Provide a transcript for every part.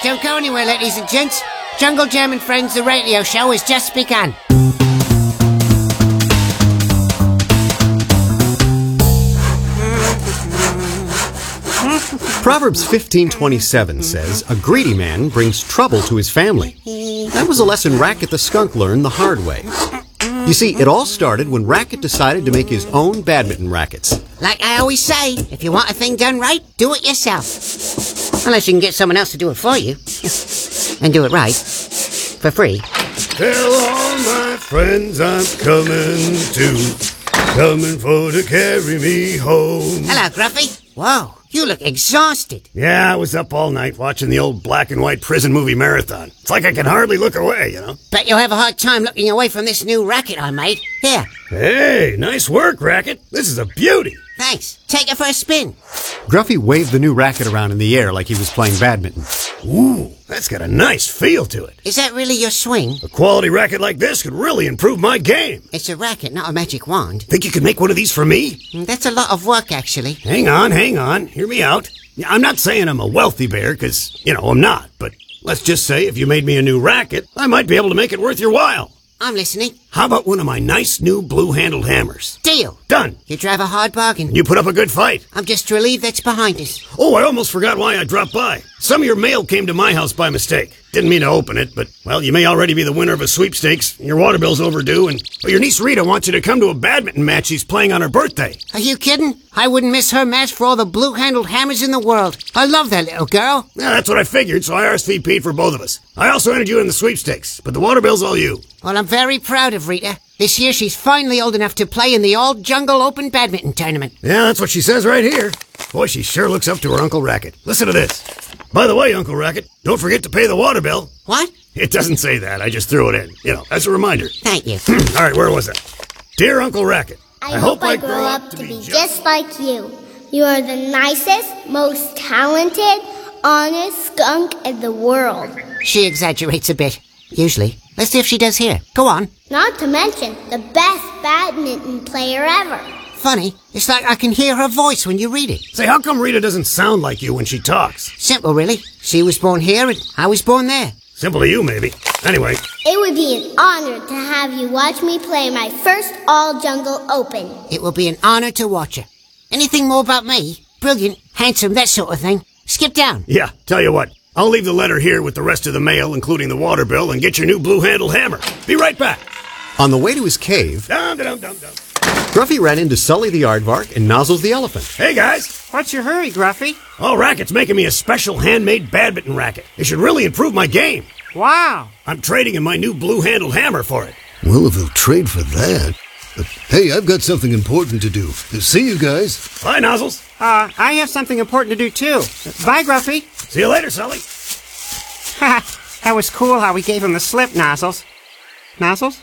don't go anywhere, ladies and gents. Jungle Jam and Friends, the radio show, has just begun. Proverbs 15:27 says, "A greedy man brings trouble to his family." That was a lesson Racket the skunk learned the hard way. You see, it all started when Racket decided to make his own badminton rackets. Like I always say, if you want a thing done right, do it yourself. Unless you can get someone else to do it for you. And do it right. For free. Tell all my friends I'm coming for to carry me home. Hello, Gruffy. Whoa, you look exhausted. Yeah, I was up all night watching the old black and white prison movie marathon. It's like I can hardly look away, you know? Bet you'll have a hard time looking away from this new racket I made. Here. Hey, nice work, Racket. This is a beauty. Thanks. Take it for a spin. Gruffy waved the new racket around in the air like he was playing badminton. Ooh, that's got a nice feel to it. Is that really your swing? A quality racket like this could really improve my game. It's a racket, not a magic wand. Think you could make one of these for me? That's a lot of work, actually. Hang on. Hear me out. I'm not saying I'm a wealthy bear, because, I'm not. But let's just say if you made me a new racket, I might be able to make it worth your while. I'm listening. How about one of my nice new blue-handled hammers? Deal. Done. You drive a hard bargain. You put up a good fight. I'm just relieved that's behind us. Oh, I almost forgot why I dropped by. Some of your mail came to my house by mistake. Didn't mean to open it, but, well, you may already be the winner of a sweepstakes. Your water bill's overdue, and your niece Rita wants you to come to a badminton match she's playing on her birthday. Are you kidding? I wouldn't miss her match for all the blue-handled hammers in the world. I love that little girl. Yeah, that's what I figured, so I RSVP'd for both of us. I also entered you in the sweepstakes, but the water bill's all you. Well, I'm very proud of Rita. This year she's finally old enough to play in the All-Jungle Open Badminton Tournament. Yeah, that's what she says right here. Boy, she sure looks up to her Uncle Racket. Listen to this. By the way, Uncle Racket, don't forget to pay the water bill. What? It doesn't say that. I just threw it in. As a reminder. Thank you. All right, where was I? Dear Uncle Racket, I hope I grow up to be just like you. You are the nicest, most talented, honest skunk in the world. She exaggerates a bit. Usually. Let's see if she does here. Go on. Not to mention the best badminton player ever. Funny. It's like I can hear her voice when you read it. Say, how come Rita doesn't sound like you when she talks? Simple, really. She was born here and I was born there. Simple to you, maybe. Anyway. It would be an honor to have you watch me play my first All-Jungle Open. It will be an honor to watch her. Anything more about me? Brilliant, handsome, that sort of thing. Skip down. Yeah, tell you what. I'll leave the letter here with the rest of the mail, including the water bill, and get your new blue-handled hammer. Be right back. On the way to his cave, Dum-dum-dum-dum. Gruffy ran into Sully the aardvark and Nozzles the elephant. Hey, guys. What's your hurry, Gruffy? Oh, Racket's making me a special handmade badminton racket. It should really improve my game. Wow. I'm trading in my new blue-handled hammer for it. Well, if he'll trade for that. But, hey, I've got something important to do. See you guys. Bye, Nozzles. I have something important to do, too. Bye, Gruffy. See you later, Sully. That was cool how we gave him the slip, Nozzles. Nozzles?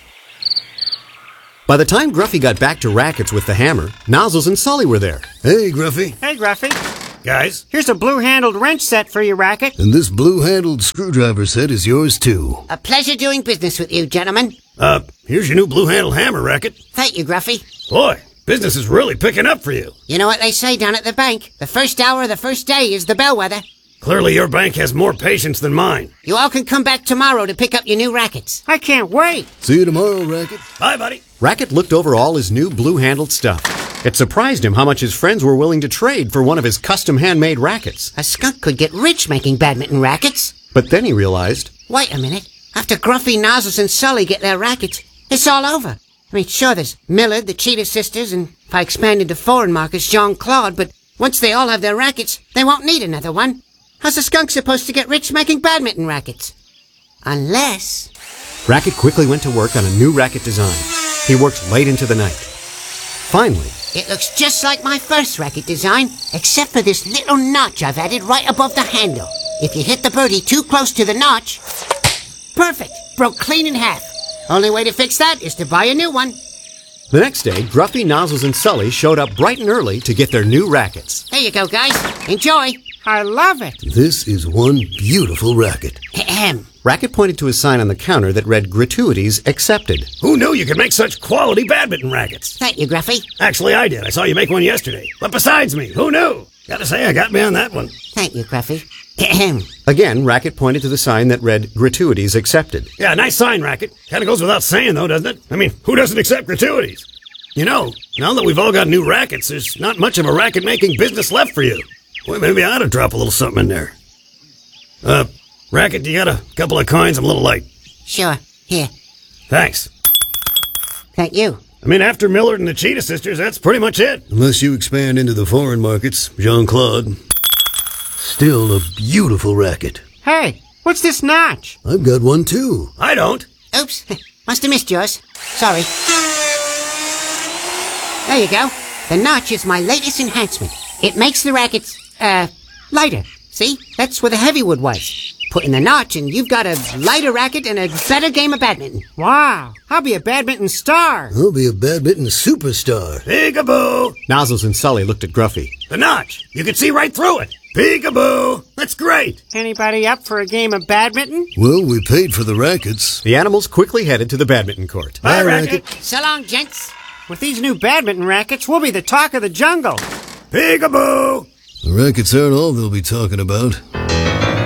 By the time Gruffy got back to Rackets with the hammer, Nozzles and Sully were there. Hey, Gruffy. Hey, Gruffy. Guys. Here's a blue-handled wrench set for your racket. And this blue-handled screwdriver set is yours, too. A pleasure doing business with you, gentlemen. Here's your new blue-handled hammer, Racket. Thank you, Gruffy. Boy, business is really picking up for you. You know what they say down at the bank? The first hour of the first day is the bellwether. Clearly your bank has more patience than mine. You all can come back tomorrow to pick up your new rackets. I can't wait. See you tomorrow, Racket. Bye, buddy. Racket looked over all his new blue-handled stuff. It surprised him how much his friends were willing to trade for one of his custom handmade rackets. A skunk could get rich making badminton rackets. But then he realized, Wait a minute. After Gruffy, Nozzles, and Sully get their rackets, it's all over. I mean, sure, there's Millard, the Cheetah Sisters, and if I expand into foreign markets, Jean-Claude, but once they all have their rackets, they won't need another one. How's a skunk supposed to get rich making badminton rackets? Unless... Racket quickly went to work on a new racket design. He worked late into the night. Finally, It looks just like my first racket design, except for this little notch I've added right above the handle. If you hit the birdie too close to the notch... Perfect! Broke clean in half. Only way to fix that is to buy a new one. the next day, Gruffy, Nozzles, and Sully showed up bright and early to get their new rackets. There you go, guys. Enjoy. I love it. This is one beautiful racket. Ahem. Racket pointed to his sign on the counter that read gratuities accepted. Who knew you could make such quality badminton rackets? Thank you, Gruffy. Actually, I did. I saw you make one yesterday. But besides me, who knew? Gotta say, I got me on that one. Thank you, Gruffy. Ahem. Again, Racket pointed to the sign that read, gratuities accepted. Yeah, nice sign, Racket. Kind of goes without saying, though, doesn't it? I mean, who doesn't accept gratuities? You know, now that we've all got new rackets, there's not much of a racket-making business left for you. Well, maybe I ought to drop a little something in there. Racket, you got a couple of coins? I'm a little light. Sure. Here. Thanks. Thank you. I mean, after Millard and the Cheetah Sisters, that's pretty much it. Unless you expand into the foreign markets, Jean-Claude. Still a beautiful racket. Hey, what's this notch? I've got one too. I don't. Oops. Must have missed yours. Sorry. There you go. The notch is my latest enhancement. It makes the rackets, lighter. See? That's where the heavy wood was. Put in the notch and you've got a lighter racket and a better game of badminton. Wow, I'll be a badminton star. I'll be a badminton superstar. Peekaboo! Nozzles and Sully looked at Gruffy. The notch. You can see right through it. Peekaboo! That's great. Anybody up for a game of badminton? Well, we paid for the rackets. The animals quickly headed to the badminton court. Bye, Racket. So long, gents. With these new badminton rackets, we'll be the talk of the jungle. Peekaboo! The rackets aren't all they'll be talking about.